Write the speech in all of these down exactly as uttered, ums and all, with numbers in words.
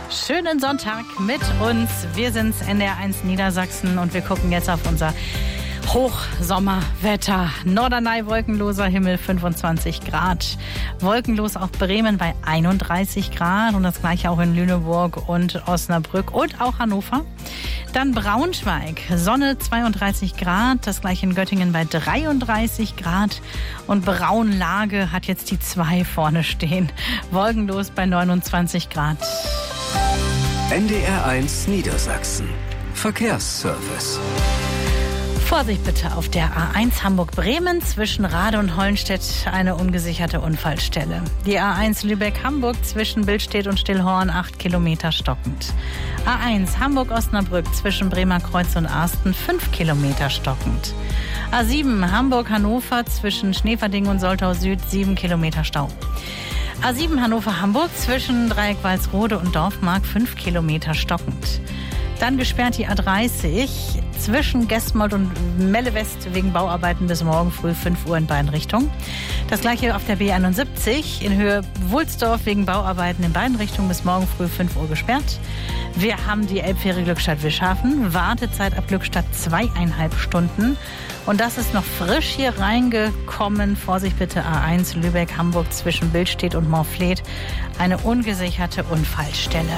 Schönen Sonntag mit uns. Wir sind's, N D R eins Niedersachsen, und wir gucken jetzt auf unser Hochsommerwetter. Norderney, wolkenloser Himmel, fünfundzwanzig Grad. Wolkenlos auch Bremen bei einunddreißig Grad und das gleiche auch in Lüneburg und Osnabrück und auch Hannover. Dann Braunschweig, Sonne, zweiunddreißig Grad, das gleiche in Göttingen bei dreiunddreißig Grad. Und Braunlage hat jetzt die zwei vorne stehen, wolkenlos bei neunundzwanzig Grad. N D R eins Niedersachsen. Verkehrsservice. Vorsicht bitte auf der A eins Hamburg-Bremen zwischen Rade und Hollenstedt, eine ungesicherte Unfallstelle. Die A eins Lübeck-Hamburg zwischen Billstedt und Stillhorn, acht Kilometer stockend. A eins Hamburg-Osnabrück zwischen Bremer Kreuz und Arsten, fünf Kilometer stockend. A sieben Hamburg-Hannover zwischen Schneverding und Soltau Süd, sieben Kilometer Stau. A sieben Hannover-Hamburg zwischen Dreieck Walsrode und Dorfmark, fünf Kilometer stockend. Dann gesperrt die A dreißig zwischen Gestmold und Melle West wegen Bauarbeiten bis morgen früh fünf Uhr in beiden Richtungen. Das gleiche auf der B einundsiebzig in Höhe Wulsdorf wegen Bauarbeiten in beiden Richtungen bis morgen früh fünf Uhr gesperrt. Wir haben die Elbfähre Glückstadt-Wischhafen. Wartezeit ab Glückstadt zweieinhalb Stunden. Und das ist noch frisch hier reingekommen. Vorsicht bitte, A eins Lübeck-Hamburg zwischen Billstedt und Moorfleet. Eine ungesicherte Unfallstelle.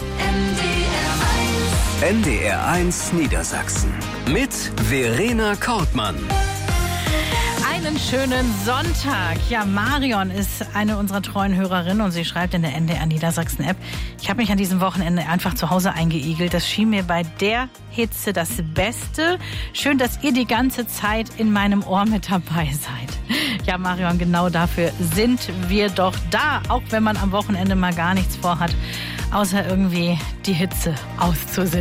N D R eins Niedersachsen mit Verena Kortmann. Einen schönen Sonntag. Ja, Marion ist eine unserer treuen Hörerinnen und sie schreibt in der N D R Niedersachsen App: Ich habe mich an diesem Wochenende einfach zu Hause eingeigelt. Das schien mir bei der Hitze das Beste. Schön, dass ihr die ganze Zeit in meinem Ohr mit dabei seid. Ja, Marion, genau dafür sind wir doch da, auch wenn man am Wochenende mal gar nichts vorhat, außer irgendwie die Hitze auszusitzen.